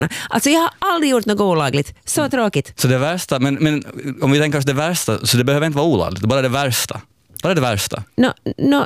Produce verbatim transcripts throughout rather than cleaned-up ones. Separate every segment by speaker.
Speaker 1: Alltså jag har aldrig gjort något olagligt. Så tråkigt.
Speaker 2: Så det värsta, men, men om vi tänker oss det värsta, så det behöver inte vara olagligt, det är bara det värsta. Bara det värsta.
Speaker 1: No, no,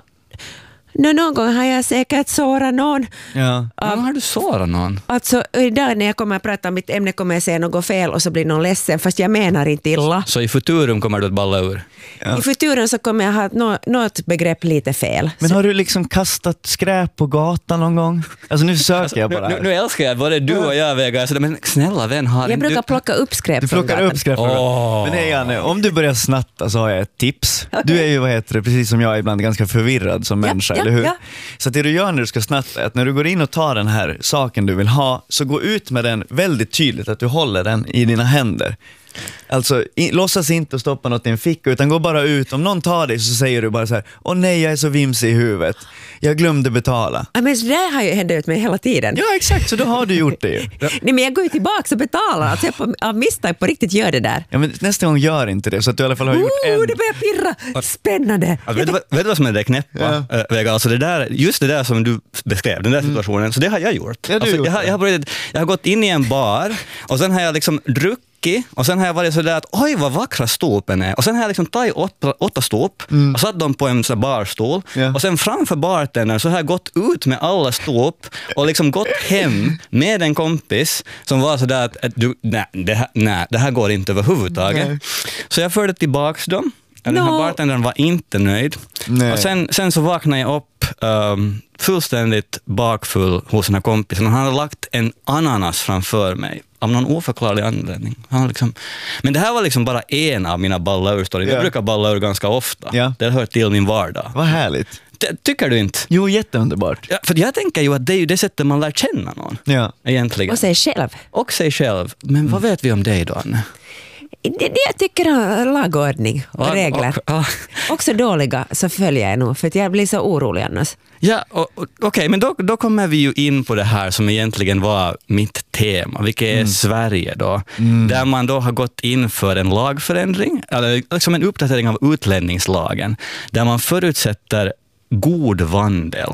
Speaker 1: no, någon gång har jag säkert sårat någon.
Speaker 3: Ja.
Speaker 2: Av, har du sårat någon?
Speaker 1: Alltså idag när jag kommer att prata om mitt ämne kommer jag säga något fel och så blir någon ledsen, fast jag menar inte illa.
Speaker 2: Så i futurum kommer du att balla ur?
Speaker 1: Ja. I futuren så kommer jag ha nå, något begrepp lite fel.
Speaker 3: Men har du liksom kastat skräp på gatan någon gång? Alltså nu söker alltså, jag bara.
Speaker 2: Nu, nu älskar jag både du och jag, Vega. Alltså, men snälla vän, har
Speaker 1: jag brukar
Speaker 2: du...
Speaker 1: plocka upp skräp.
Speaker 3: Du plockar upp skräp.
Speaker 2: Oh.
Speaker 3: Men nej, Janne, om du börjar snatta så har jag ett tips. Okay. Du är ju, vad heter det, precis som jag ibland ganska förvirrad som ja, människa,
Speaker 1: ja,
Speaker 3: eller hur?
Speaker 1: Ja.
Speaker 3: Så det du gör när du ska snatta är att när du går in och tar den här saken du vill ha, så gå ut med den väldigt tydligt, att du håller den i dina händer. Alltså, i, låtsas inte att stoppa något i en ficka, utan gå bara ut. Om någon tar dig så säger du bara så här: åh nej, jag är så vimsig i huvudet. Jag glömde betala.
Speaker 1: Ja, men det har ju hänt ut mig hela tiden.
Speaker 3: Ja, exakt, så då har du gjort det ju.
Speaker 1: Nej, men jag går ju tillbaka och betalar. Alltså jag på, av misstag på riktigt gör det där.
Speaker 3: Ja, men nästa gång gör inte det, så att du i alla fall har gjort
Speaker 1: oh,
Speaker 3: en.
Speaker 1: Det börjar pirra. Spännande.
Speaker 2: Alltså, vet, du, vet du vad som är det knäppa? Ja. Äh, Vega, alltså det där, just det där som du beskrev, den där situationen, mm. så det har jag gjort.
Speaker 3: Ja,
Speaker 2: alltså,
Speaker 3: gjort
Speaker 2: jag, har, jag, har börjat, jag har gått in i en bar och sen har jag liksom druckit. Och sen har jag varit så där att oj vad vackra stopen är. Och sen har jag liksom tagit åtta, åtta stop mm. och satt dem på en så barstol. Yeah. Och sen framför bartendern så har jag gått ut med alla stop och liksom gått hem med en kompis som var så där att, att du, nej, det här, nej, det här går inte överhuvudtaget. Nej. Så jag förde tillbaks dem. Den här no. bartendern var inte nöjd. Nej. Och sen, sen så vaknade jag upp um, fullständigt bakfull hos den här kompisen. Han hade lagt en ananas framför mig av någon oförklarlig anledning. Han liksom, men det här var liksom bara en av mina balla ur-stories. Yeah. Jag brukar balla ur ganska ofta. Yeah. Det hör till min vardag.
Speaker 3: Vad härligt.
Speaker 2: Det, tycker du inte?
Speaker 3: Jo, jätteunderbart.
Speaker 2: Ja, för jag tänker ju att det är ju det sättet man lär känna någon. Ja. Egentligen.
Speaker 1: Och sig själv.
Speaker 2: Och sig själv. Men mm. vad vet vi om dig då, Anne?
Speaker 1: Det, det jag tycker om lagordning och Lag, regler. Och, och. Också dåliga så följer jag nog, för att jag blir så orolig annars.
Speaker 2: Ja, okej, okay, men då, då kommer vi ju in på det här som egentligen var mitt tema, vilket är mm. Sverige då. Mm. Där man då har gått in för en lagförändring, eller liksom en uppdatering av utlänningslagen, där man förutsätter god vandel.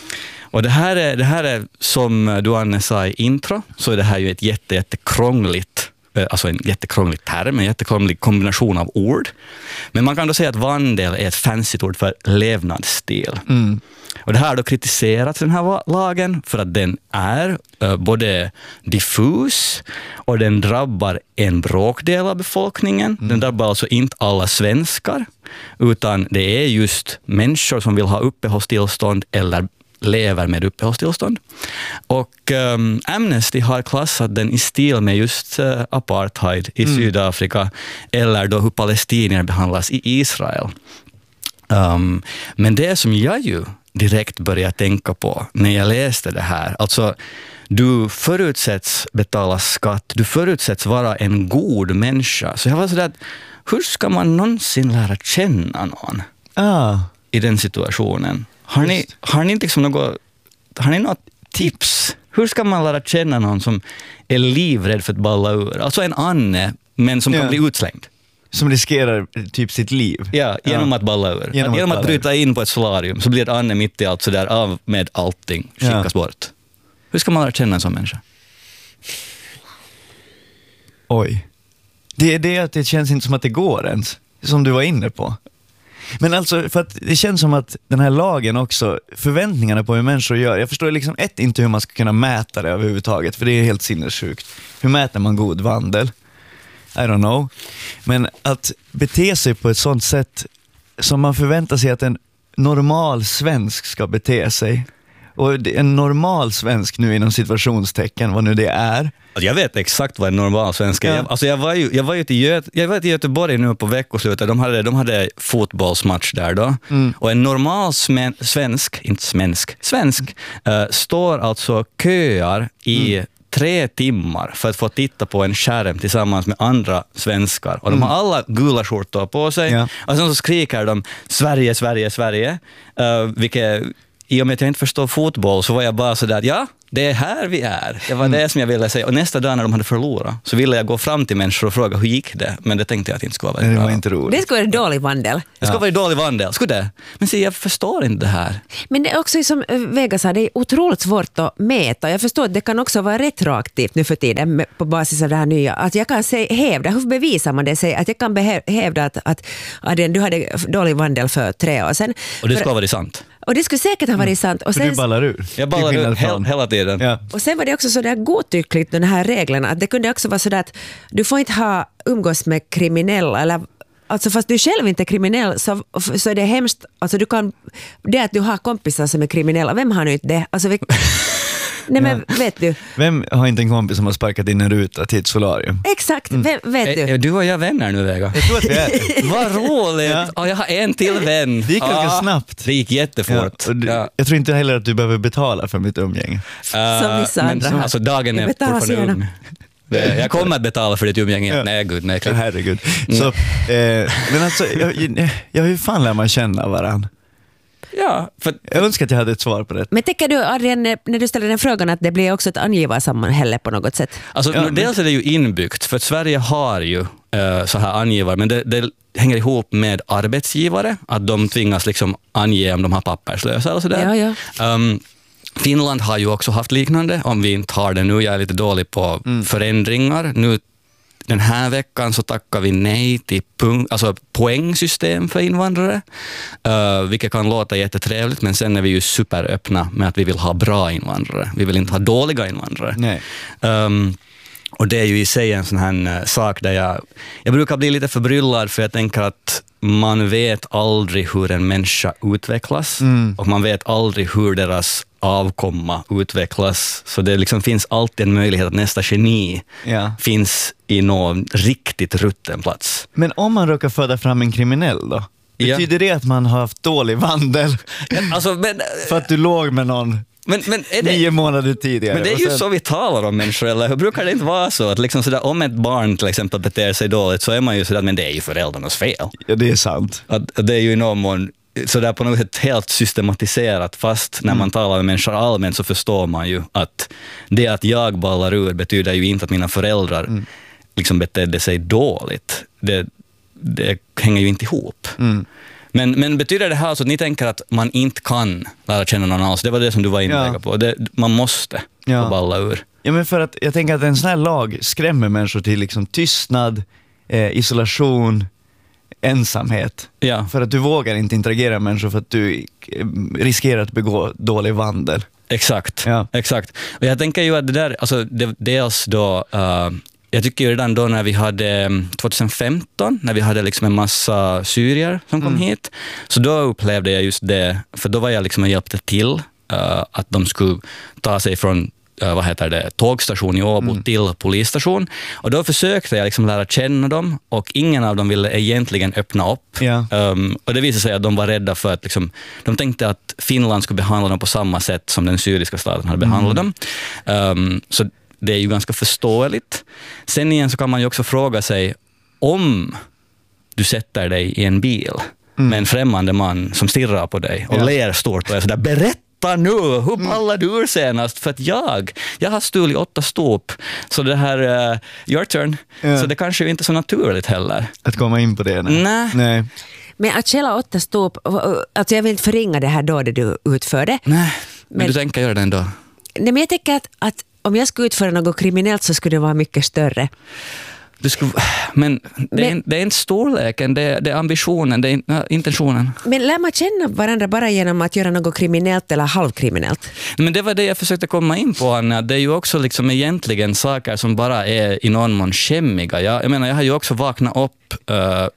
Speaker 2: Och det här är, det här är som du, Anne, sa i intro, så är det här ju ett jätte, jättekrångligt, alltså en jättekrånglig term, en jättekrånglig kombination av ord. Men man kan då säga att vandel är ett fancy ord för levnadsstil. Mm. Och det här har då kritiserats, den här lagen, för att den är uh, både diffus och den drabbar en bråkdel av befolkningen. Mm. Den drabbar alltså inte alla svenskar, utan det är just människor som vill ha uppehållstillstånd eller lever med uppehållstillstånd. Och um, Amnesty har klassat den i stil med just uh, apartheid i mm. Sydafrika, eller då hur palestinier behandlas i Israel. Um, men det som jag ju direkt började tänka på när jag läste det här, alltså du förutsätts betala skatt, du förutsätts vara en god människa. Så jag var sådär att hur ska man någonsin lära känna någon ah. i den situationen? Har ni, har ni liksom något, har ni något tips? Hur ska man lära känna någon som är livrädd för att balla ur? Alltså en Anne, men som ja. kan bli utslängd.
Speaker 3: Som riskerar typ sitt liv.
Speaker 2: Ja, genom ja. att balla ur. Genom, genom att, att bryta in på ett solarium så blir det Anne mitt i allt så där av med allting skickas ja. bort. Hur ska man lära känna en sån människa?
Speaker 3: Oj. Det är det att det känns inte som att det går ens. Som du var inne på. Men alltså, för att det känns som att den här lagen också, förväntningarna på hur människor gör, jag förstår liksom ett inte hur man ska kunna mäta det överhuvudtaget, för det är helt sinnessjukt. Hur mäter man god vandel? I don't know. Men att bete sig på ett sånt sätt som man förväntar sig att en normal svensk ska bete sig. Och en normal svensk nu inom situationstecken, vad nu det är.
Speaker 2: Jag vet exakt vad en normal svensk är. Ja. Jag, alltså jag var ju jag var ju till Göte, jag var till Göteborg nu på veckoslutet. De hade de hade fotbollsmatch där då. Mm. Och en normal smen, svensk, inte svensk, svensk uh, står alltså köar i mm. tre timmar för att få titta på en skärm tillsammans med andra svenskar. Och de har alla gula skjortor på sig. Ja. Och sen så skriker de Sverige, Sverige, Sverige. Uh, vilket, i och med att jag inte förstår fotboll så var jag bara sådär, ja, det är här vi är. Det var mm. det som jag ville säga. Och nästa dag när de hade förlorat så ville jag gå fram till människor och fråga hur gick det. Men det tänkte jag att det inte skulle vara
Speaker 3: det
Speaker 2: bra.
Speaker 3: var inte roligt.
Speaker 1: Det skulle vara dålig vandel.
Speaker 2: Det skulle vara dålig vandel. Skulle det? Men se, jag förstår inte det här.
Speaker 1: Men det är också som Vega sa, det är otroligt svårt att mäta. Jag förstår att det kan också vara retroaktivt nu för tiden på basis av det här nya. Att jag kan säga, hävda, hur bevisar man det? Säga att jag kan hävda att, att, att du hade dålig vandel för tre år sedan.
Speaker 2: Och det ska
Speaker 1: för,
Speaker 2: vara sant.
Speaker 1: Och det skulle säkert ha varit sant. Och
Speaker 3: sen, för du ballar ur.
Speaker 2: Jag ballar ur hel, hela tiden.
Speaker 3: Ja.
Speaker 1: Och sen var det också så där godtyckligt, de här reglerna, att det kunde också vara så där att du får inte ha umgås med kriminella, eller alltså fast du själv inte är kriminell så, så är det hemskt, alltså du kan, det att du har kompisar som är kriminella, vem har nu inte det? Alltså vi, nej men ja. Vet du.
Speaker 3: Vem har inte en kompis som har sparkat in en ruta till ett solarium?
Speaker 1: Exakt, mm. vem, vet du.
Speaker 2: Är du och jag vänner nu, Vega?
Speaker 3: Jag tror att vi är.
Speaker 2: Vad roligt! Ja. Och jag har en till vän.
Speaker 3: Det gick ganska
Speaker 2: ah,
Speaker 3: snabbt.
Speaker 2: Det gick jättefort.
Speaker 3: Ja, du,
Speaker 2: ja.
Speaker 3: Jag tror inte heller att du behöver betala för mitt umgänge.
Speaker 2: Uh,
Speaker 1: som vissa
Speaker 2: men,
Speaker 1: andra har.
Speaker 2: Alltså dagen är fortfarande ung. Jag kommer att betala för ditt umgänge. Ja. Nej, gud, nej.
Speaker 3: Ja, herregud. Så, eh, men alltså, jag, jag, hur fan lär man känna varann?
Speaker 2: Ja, för...
Speaker 3: Jag önskar att jag hade ett svar på det.
Speaker 1: Men tänker du, Adrian, när du ställer den frågan att det blir också ett angivarsammanhälle på något sätt?
Speaker 2: Alltså, ja, men... dels är det ju inbyggt, för att Sverige har ju uh, så här angivare, men det, det hänger ihop med arbetsgivare, att de tvingas liksom ange om de har papperslösa och sådär.
Speaker 1: Ja, ja.
Speaker 2: Um, Finland har ju också haft liknande, om vi inte har det nu. Jag är lite dålig på mm. förändringar. Nu, den här veckan så tackar vi nej till pung, alltså poängsystem för invandrare, uh, vilket kan låta jättetrevligt, men sen är vi ju superöppna med att vi vill ha bra invandrare. Vi vill inte ha dåliga invandrare.
Speaker 3: Nej.
Speaker 2: Um, och det är ju i sig en sån här uh, sak där jag, jag brukar bli lite förbryllad, för jag tänker att man vet aldrig hur en människa utvecklas mm. och man vet aldrig hur deras avkomma utvecklas. Så det liksom finns alltid en möjlighet att nästa geni ja. finns i någon riktigt rutten plats.
Speaker 3: Men om man råkar föda fram en kriminell då? Betyder ja. det att man har haft dålig vandel?
Speaker 2: Alltså, men,
Speaker 3: för att du låg med någon
Speaker 2: men, men är det,
Speaker 3: nio månader tidigare?
Speaker 2: Men det är ju sen... så vi talar om människor, eller hur brukar det inte vara så? Att liksom sådär, om ett barn till exempel beter sig dåligt så är man ju sådär, men det är ju föräldrarnas fel.
Speaker 3: Ja, det är sant.
Speaker 2: Att, det är ju i någon mån så där på något sätt helt systematiserat, fast när man mm. talar med människor allmänt så förstår man ju att det att jag ballar ur betyder ju inte att mina föräldrar mm. liksom betedde sig dåligt. Det, det hänger ju inte ihop. Mm. Men, men betyder det här så att ni tänker att man inte kan lära känna någon alls? Det var det som du var inne ja. på. Det, man måste ja. balla ur.
Speaker 3: Ja, men för att jag tänker att en sån här lag skrämmer människor till liksom tystnad, eh, isolation, ensamhet. Ja. För att du vågar inte interagera med människor för att du riskerar att begå dålig vandel.
Speaker 2: Exakt, ja. exakt. Och jag tänker ju att det där, alltså det, dels då, uh, jag tycker ju redan då när vi hade tjugohundrafemton, när vi hade liksom en massa syrier som kom mm. hit, så då upplevde jag just det, för då var jag liksom och hjälpte till uh, att de skulle ta sig från Uh, vad heter det, tågstation i Åbo mm. till polisstation. Och då försökte jag liksom lära känna dem, och ingen av dem ville egentligen öppna upp. Yeah. Um, och det visade sig att de var rädda för att liksom, de tänkte att Finland skulle behandla dem på samma sätt som den syriska staten hade behandlat mm. dem. Um, så det är ju ganska förståeligt. Sen igen så kan man ju också fråga sig, om du sätter dig i en bil mm. med en främmande man som stirrar på dig och yeah. ler stort och är sådär, berätta nu, hur ballar du ur senast? För att jag, jag har stulit åtta stop. Så det här, uh, your turn. Ja. Så det kanske är inte så naturligt heller.
Speaker 3: Att komma in på det? Nej.
Speaker 2: Nej.
Speaker 3: nej.
Speaker 1: Men att källa åtta stop, alltså jag vill inte förringa det här då det du utförde.
Speaker 2: Nej, men, men du tänker göra det ändå?
Speaker 1: Nej, men jag tänker att, att om jag skulle utföra något kriminellt så skulle det vara mycket större.
Speaker 2: Du skulle, men det är,
Speaker 1: men
Speaker 2: det är inte storleken, det är, det är ambitionen, det är äh, intentionen.
Speaker 1: Men lär man känna varandra bara genom att göra något kriminellt eller halvkriminellt?
Speaker 2: Men det var det jag försökte komma in på, Anna. Det är ju också liksom egentligen saker som bara är i någon mån skämmiga. Jag, jag menar, jag har ju också vaknat upp uh,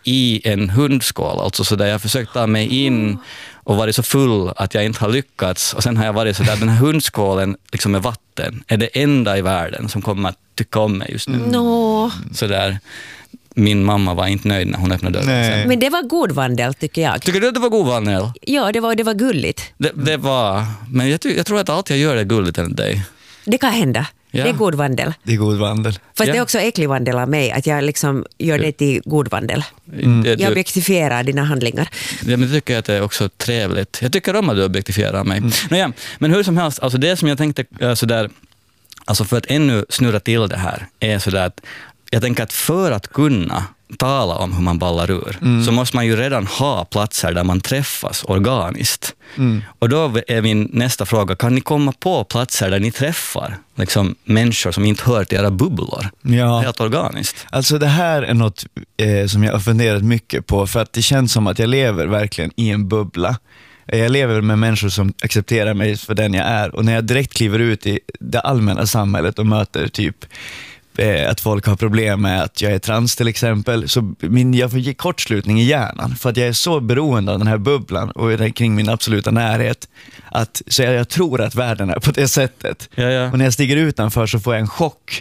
Speaker 2: i en hundskål, alltså så där jag försökt ta mig in och varit så full att jag inte har lyckats. Och sen har jag varit så där, den här hundskålen liksom med vatten är det enda i världen som kommer att tycka om mig just nu.
Speaker 1: No.
Speaker 2: Så där, min mamma var inte nöjd när hon öppnade dörren.
Speaker 1: Men det var god vandel, tycker jag.
Speaker 2: Tycker du att det var god vandel?
Speaker 1: Ja, det var, det var gulligt.
Speaker 2: Det, det var, men jag, ty- jag tror att allt jag gör är gulligt än dig.
Speaker 1: Det kan hända.
Speaker 2: Ja.
Speaker 1: Det är god vandel.
Speaker 3: Det är god vandel.
Speaker 1: Fast
Speaker 2: Ja.
Speaker 1: det är också äcklig vandel av mig, att jag liksom gör det till god vandel.
Speaker 2: Mm. Det,
Speaker 1: Jag
Speaker 2: det,
Speaker 1: objektifierar dina handlingar.
Speaker 2: ja, men det tycker jag att det är också trevligt. Jag tycker om att du objektifierar mig. Mm. Nåja, men hur som helst, alltså det som jag tänkte äh, sådär, alltså för att ännu snurra till det här, är sådär att jag tänker att för att kunna tala om hur man ballar ur, mm. så måste man ju redan ha platser där man träffas organiskt. Mm. Och då är min nästa fråga, kan ni komma på platser där ni träffar liksom, människor som inte hör till era bubblor?
Speaker 3: Ja.
Speaker 2: Helt organiskt.
Speaker 3: Alltså det här är något eh, som jag har funderat mycket på, för att det känns som att jag lever verkligen i en bubbla. Jag lever med människor som accepterar mig för den jag är, och när jag direkt kliver ut i det allmänna samhället och möter typ att folk har problem med att jag är trans till exempel, så min, jag får ge kortslutning i hjärnan, för att jag är så beroende av den här bubblan och kring min absoluta närhet, att, så jag, jag tror att världen är på det sättet.
Speaker 2: Ja, ja.
Speaker 3: Och när jag stiger utanför så får jag en chock.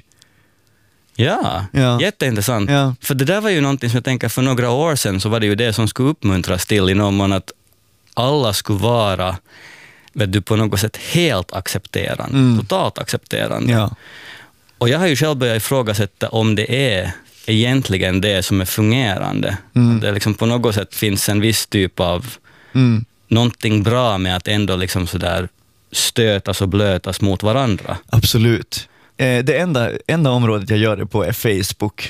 Speaker 2: Ja,
Speaker 3: Ja.
Speaker 2: jätteintressant.
Speaker 3: Ja.
Speaker 2: För det där var ju någonting som jag tänker, för några år sedan så var det ju det som skulle uppmuntras till i någon mån, att alla skulle vara, vet du, på något sätt helt accepterande, mm. totalt accepterande.
Speaker 3: Ja.
Speaker 2: Och jag har ju själv börjat ifrågasätta om det är egentligen det som är fungerande.
Speaker 3: Mm.
Speaker 2: Att det liksom på något sätt finns en viss typ av
Speaker 3: Mm.
Speaker 2: någonting bra med att ändå liksom sådär stötas och blötas mot varandra.
Speaker 3: Absolut. Eh, det enda, enda området jag gör det på är Facebook.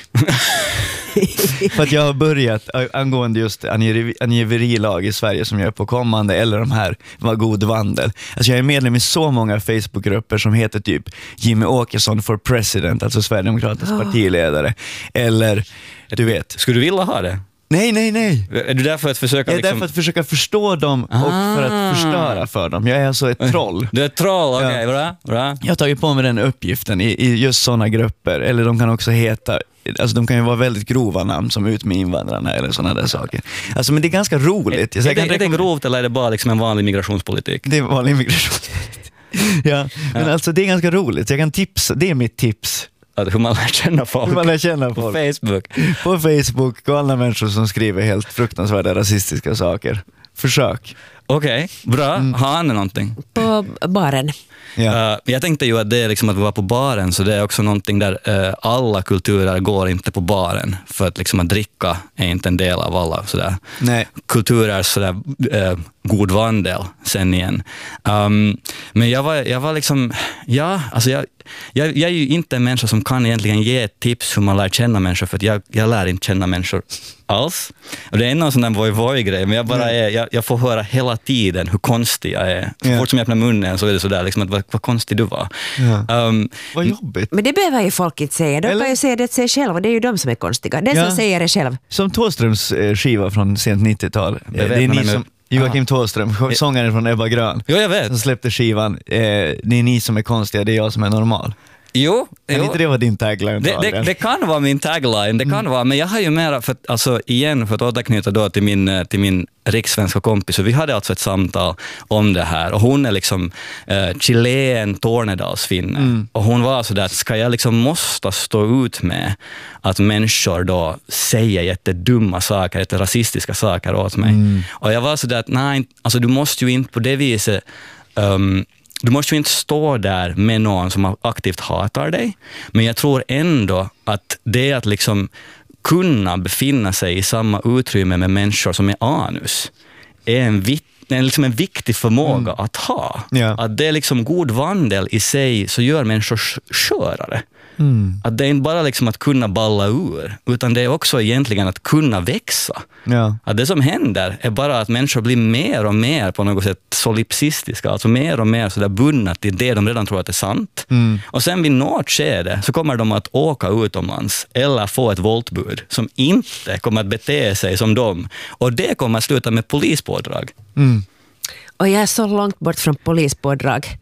Speaker 3: För att jag har börjat angående just angiverilag i Sverige som jag är på kommande, eller de här var god vandel. Alltså jag är medlem i så många Facebookgrupper som heter typ Jimmy Åkesson for president, alltså Sverigedemokraternas oh. partiledare. Eller, du vet.
Speaker 2: Skulle du vilja ha det?
Speaker 3: Nej, nej, nej.
Speaker 2: Är du där för att försöka...
Speaker 3: Jag är
Speaker 2: liksom...
Speaker 3: där för att försöka förstå dem och ah. för att förstöra för dem. Jag är alltså ett troll.
Speaker 2: Du är ett troll, okej, okay,
Speaker 3: ja.
Speaker 2: bra, bra.
Speaker 3: Jag har tagit på mig den uppgiften i, i just sådana grupper. Eller de kan också heta, alltså de kan ju vara väldigt grova namn som Ut med invandrarna eller sådana där saker. Alltså men det är ganska roligt.
Speaker 2: Är, är, det, är det grovt eller är det bara liksom en vanlig migrationspolitik?
Speaker 3: Det är vanlig migrationspolitik. ja, men ja. Alltså det är ganska roligt. Jag kan tipsa, det är mitt tips.
Speaker 2: Hur man lär känna folk.
Speaker 3: Hur man lär känna folk.
Speaker 2: På Facebook.
Speaker 3: På Facebook och alla människor som skriver helt fruktansvärda rasistiska saker. Försök.
Speaker 2: Okej, okay, bra. Mm. Har Anne någonting?
Speaker 1: På baren.
Speaker 2: Ja. Uh, jag tänkte ju att det är liksom att vara på baren, så det är också någonting där uh, alla kulturer går inte på baren, för att liksom att dricka är inte en del av alla sådär.
Speaker 3: Nej.
Speaker 2: Kulturer sådär uh, god vandel sen igen. Um, men jag var, jag var liksom, ja, alltså jag, jag, jag är ju inte en människa som kan egentligen ge ett tips hur man lär känna människor, för att jag, jag lär inte känna människor alls. Och det är någon sån där voj-voj-grej, men jag bara är, jag, jag får höra hela tiden hur konstig jag är. Så
Speaker 3: ja.
Speaker 2: fort som jag öppnar munnen så är det sådär liksom att vad, vad konstig du var.
Speaker 3: Ja.
Speaker 2: Um,
Speaker 3: vad jobbigt.
Speaker 1: Men det behöver ju folk inte säga. De Eller? kan ju säga det till sig själva. Det är ju de som är konstiga. Den ja. som säger det själv.
Speaker 3: Som Thåströms eh, skiva från sent nittiotal. Det är ni som... Joakim Thåström, sångaren från Ebba Grön.
Speaker 2: Jo, jag vet.
Speaker 3: Som släppte skivan. Eh, det är ni som är konstiga, det är jag som är normal.
Speaker 2: Jo,
Speaker 3: kan
Speaker 2: jo.
Speaker 3: inte det vara din tagline?
Speaker 2: Det, det, det kan vara min tagline, det kan mm. vara, men jag har ju mera, för, alltså igen för att återknyta då till min, till min rikssvenska kompis, så vi hade alltså ett samtal om det här, och hon är liksom eh, chilen Tornedalsfinne, mm. och hon var så där att ska jag liksom måste stå ut med att människor då säger jättedumma saker, jätterasistiska saker åt mig. Mm. Och jag var så där att nej, alltså du måste ju inte på det viset um, du måste ju inte stå där med någon som aktivt hatar dig, men jag tror ändå att det är att liksom kunna befinna sig i samma utrymme med människor som är anus är en, vit, är liksom en viktig förmåga mm. att ha. Ja. Att det är liksom god vandel i sig, så gör människor skörare. Mm. Att det är inte bara liksom att kunna balla ur, utan det är också egentligen att kunna växa. Ja. Att det som händer är bara att människor blir mer och mer på något sätt solipsistiska, alltså mer och mer så där bundna till det de redan tror att är sant. Mm. Och sen vid något skede så kommer de att åka utomlands eller få ett våldbud som inte kommer att bete sig som dem. Och det kommer att sluta med polispådrag.
Speaker 3: Mm.
Speaker 1: Och jag är så långt bort från polispådrag.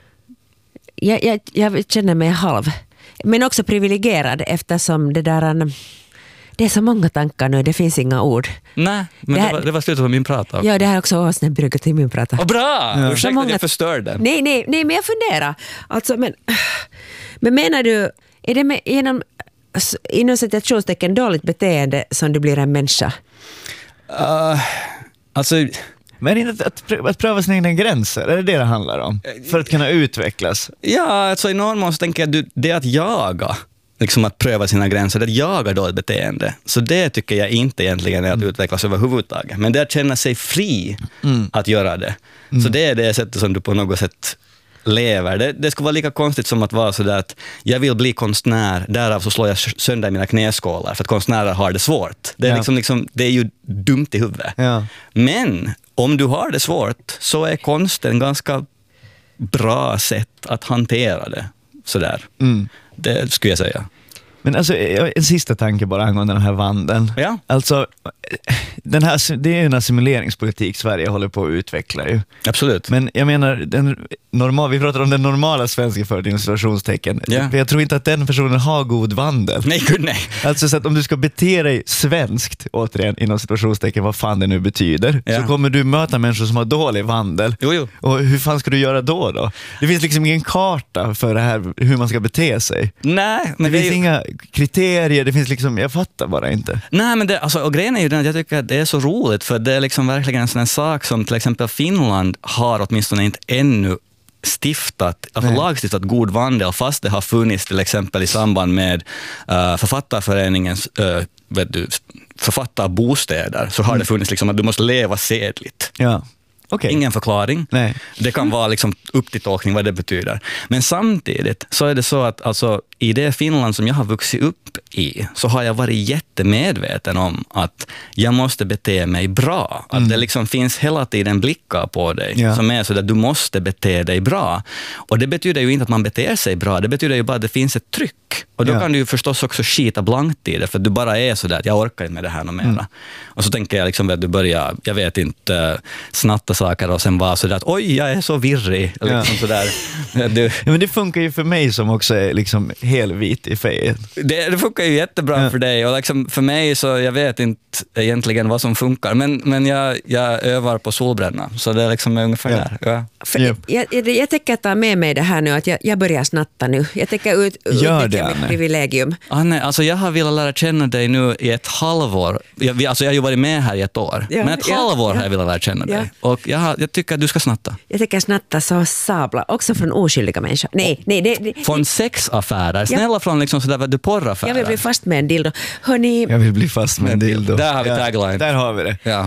Speaker 1: Jag, jag, jag känner mig halv. Men också privilegierad, eftersom det där... Det är så många tankar nu, det finns inga ord.
Speaker 2: Nej, men det, här, det, var, det var slutet på min prata.
Speaker 1: Ja, det här är också åsnebrygget till min prata.
Speaker 2: Åh, bra! Ja. Ursäkta
Speaker 1: många...
Speaker 2: att jag förstörde.
Speaker 1: Nej, nej, nej, men jag funderar. Alltså, men, men menar du, är det med, genom inom citationstecken dåligt beteende som du blir en människa?
Speaker 2: Uh, alltså...
Speaker 3: Men är det inte att, pröva, att pröva sina egna gränser? Är det det det handlar om? För att kunna utvecklas?
Speaker 2: Ja, alltså i någon mån så tänker jag att du, det är att jaga. Liksom att pröva sina gränser, det är att jaga då ett beteende. Så det tycker jag inte egentligen är att utvecklas överhuvudtaget. Men det är att känna sig fri mm. att göra det. Mm. Så det är det sättet som du på något sätt lever. Det, det skulle vara lika konstigt som att vara så där att jag vill bli konstnär, därav så slår jag sönder mina knäskålar för att konstnärer har det svårt. Det är, ja. liksom, liksom, det är ju dumt i huvudet. Ja. Men om du har det svårt så är konsten ganska bra sätt att hantera det. Sådär. Mm. Det skulle jag säga.
Speaker 3: Men alltså, en sista tanke bara angående den här vandeln.
Speaker 2: Ja.
Speaker 3: Alltså, den här, det är ju en assimileringspolitik Sverige håller på att utveckla ju.
Speaker 2: Absolut.
Speaker 3: Men jag menar, den normal, vi pratar om den normala svenska för din situationstecken. Ja. Jag tror inte att den personen har god vandel.
Speaker 2: Nej, gud nej.
Speaker 3: Alltså så att om du ska bete dig svenskt, återigen inom situationstecken, vad fan det nu betyder, ja. så kommer du möta människor som har dålig vandel.
Speaker 2: Jo, jo.
Speaker 3: Och hur fan ska du göra då då? Det finns liksom ingen karta för det här, hur man ska bete sig.
Speaker 2: Nej. Men
Speaker 3: det, det finns
Speaker 2: ju...
Speaker 3: inga kriterier, det finns liksom, jag fattar bara inte.
Speaker 2: Nej, men det, alltså, och grejen är ju den att jag tycker att det är så roligt, för det är liksom verkligen en sån här sak som till exempel Finland har åtminstone inte ännu stiftat, alltså lagstiftat god vandel, fast det har funnits till exempel i samband med uh, författarföreningens uh, vet du, författarbostäder, så har mm. det funnits liksom att du måste leva sedligt.
Speaker 3: Ja. Okay.
Speaker 2: Ingen förklaring.
Speaker 3: Nej.
Speaker 2: Det kan vara liksom upp till tolkning vad det betyder. Men samtidigt så är det så att alltså, i det Finland som jag har vuxit upp i så har jag varit jättemedveten om att jag måste bete mig bra. Att mm. det liksom finns hela tiden blickar på dig ja. som är så att du måste bete dig bra. Och det betyder ju inte att man beter sig bra. Det betyder ju bara att det finns ett tryck. Och då ja. kan du ju förstås också skita blankt i det, för att du bara är så där att jag orkar inte med det här något mera. Mm. Och så tänker jag liksom att du börjar, jag vet inte, snatta saker och sen vara så där att oj, jag är så virrig. Liksom ja. så där. Du...
Speaker 3: Ja, men det funkar ju för mig som också är liksom helvit i fejen.
Speaker 2: Det, det funkar ju jättebra ja. för dig, och liksom för mig så jag vet inte egentligen vad som funkar, men, men jag, jag övar på solbränna, så det är liksom ungefär ja. där. Ja.
Speaker 1: För, yep. jag, jag, jag tänker ta med mig det här nu, att jag, jag börjar snatta nu. Jag tänker ut, utnyttja mitt privilegium.
Speaker 2: Anne, alltså jag har velat lära känna dig nu i ett halvår. Jag, alltså jag har ju varit med här i ett år, ja, men ett ja, halvår ja. har jag velat lära känna dig. Ja. Och jag, har, jag tycker att du ska snatta.
Speaker 1: Jag tänker snatta så sabla, också från oskyldiga människor. Nej, nej, det, det,
Speaker 2: från sexaffärer, snälla ja. från liksom sådär du porraffärer.
Speaker 1: Jag vill bli fast med en dildo. Hörrni,
Speaker 3: jag vill bli fast med en dildo.
Speaker 2: Där har vi tagline.
Speaker 3: Ja, där har vi det.
Speaker 2: Ja.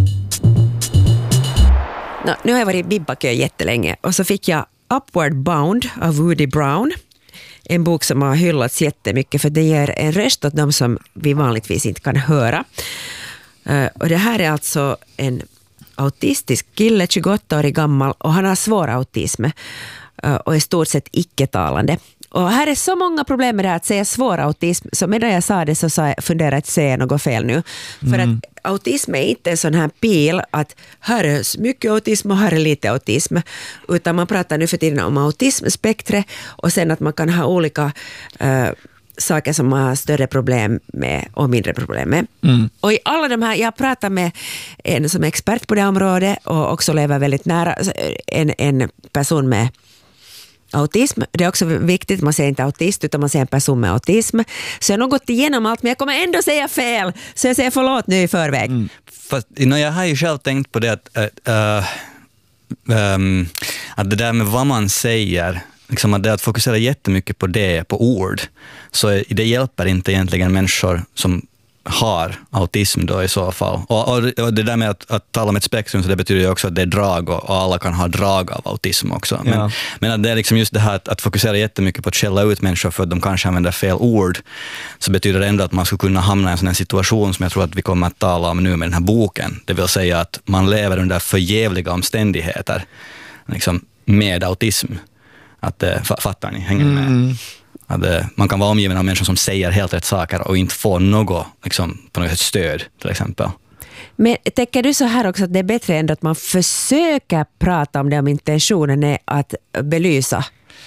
Speaker 1: No, nu har jag varit i bibbakö jättelänge och så fick jag Upward Bound av Woody Brown. En bok som har hyllats jättemycket för det ger en röst åt dem som vi vanligtvis inte kan höra. Uh, och det här är alltså en autistisk kille, tjugoåtta år gammal, och han har svår autism uh, och är stort sett icke-talande. Och här är så många problem med det här att säga svår autism, så medan jag sa det så sa jag, funderar att säga något fel nu. För mm. att autism är inte en sån här pil att här är mycket autism och här är lite autism, utan man pratar nu för tiden om autismspektret och sen att man kan ha olika uh, saker som man har större problem med och mindre problem med. Mm. Och i alla de här, jag pratar med en som är expert på det området och också lever väldigt nära en, en person med autism. Det är också viktigt, man säger inte autist utan man säger en person med autism. Så jag har nog gått igenom allt, men jag kommer ändå säga fel. Så jag säger förlåt nu i förväg. Mm.
Speaker 2: Fast, jag har ju själv tänkt på det att, uh, um, att det där med vad man säger, liksom att det att fokusera jättemycket på det, på ord, så det hjälper inte egentligen människor som har autism då i så fall. Och, och, och det där med att, att tala om ett spektrum, så det betyder ju också att det är drag och, och alla kan ha drag av autism också. Men, ja. men att det är liksom just det här att, att fokusera jättemycket på att skälla ut människor för att de kanske använder fel ord, så betyder det ändå att man skulle kunna hamna i en sån här situation som jag tror att vi kommer att tala om nu med den här boken. Det vill säga att man lever under förjävliga omständigheter liksom, med autism. Att, fattar ni? Hänger ni med? Mm. Att man kan vara omgiven av människor som säger helt rätt saker och inte få något, liksom, på något sätt stöd till exempel.
Speaker 1: Men tänker du så här också att det är bättre ändå att man försöker prata om det om intentionen är att belysa?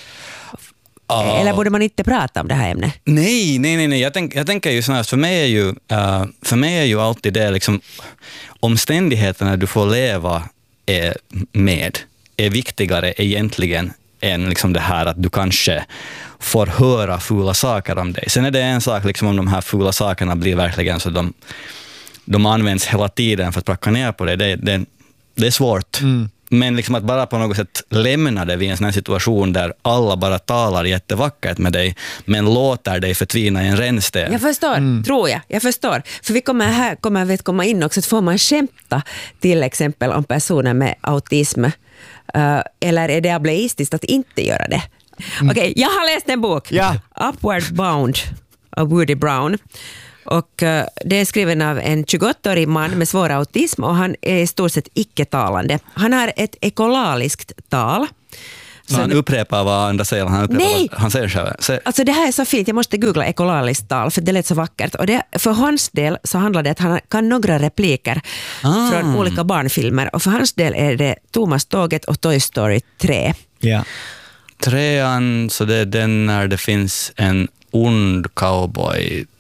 Speaker 1: Oh. Eller borde man inte prata om det här ämnet?
Speaker 2: Nej, nej, nej. nej. Jag, tänk, jag tänker ju sådär, för mig är ju, uh, för mig är ju alltid det liksom, omständigheterna du får leva är med är viktigare egentligen än liksom det här att du kanske får höra fula saker om dig. Sen är det en sak liksom om de här fula sakerna blir verkligen så de, de används hela tiden för att pracka ner på dig. Det, det, det är svårt. Mm. Men liksom att bara på något sätt lämna det vid en sån här situation där alla bara talar jättevackert med dig men låter dig förtvina i en rännsten.
Speaker 1: Jag förstår, mm. tror jag. Jag förstår. För vi kommer här kommer vi komma in också att får man skämta till exempel om personer med autism. Uh, eller är det ableistiskt att inte göra det? Mm. Okej, okay, jag har läst en bok.
Speaker 3: Ja.
Speaker 1: Upward Bound av Woody Brown. Och uh, det är skriven av en tjugoåttaårig man med svår autism och han är i stort sett icke-talande. Han har ett ekolaliskt tal.
Speaker 2: Så han upprepar vad andra säger. Han,
Speaker 1: nej,
Speaker 2: vad han säger själv. Så.
Speaker 1: Alltså det här är så fint, jag måste googla ekolaliskt tal för det lät så vackert. Och det, för hans del så handlar det att han kan några repliker ah. från olika barnfilmer. Och för hans del är det Thomas Tåget och Toy Story tre.
Speaker 3: Ja.
Speaker 2: Trean, så det är den när det finns en ond cowboy